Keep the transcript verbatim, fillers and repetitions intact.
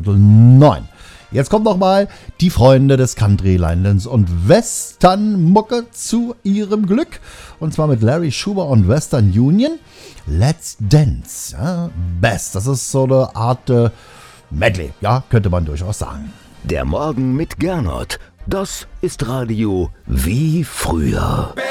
Viertel neun. Jetzt kommt nochmal die Freunde des Countrylinens und Western-Mucke zu ihrem Glück. Und zwar mit Larry Schuber und Western Union. Let's Dance. Ja, Best. Das ist so eine Art äh, Medley. Ja, könnte man durchaus sagen. Der Morgen mit Gernot. Das ist Radio wie früher.